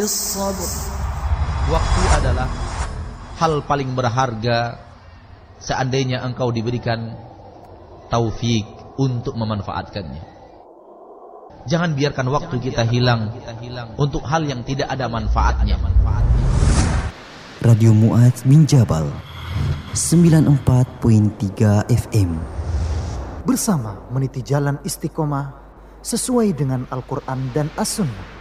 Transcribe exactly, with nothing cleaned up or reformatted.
Waktu adalah hal paling berharga seandainya engkau diberikan taufik untuk memanfaatkannya. Jangan biarkan waktu kita hilang untuk hal yang tidak ada manfaatnya. Radio Mu'adz bin Jabal sembilan puluh empat koma tiga F M. Bersama meniti jalan istiqomah sesuai dengan Al-Quran dan As-Sunnah.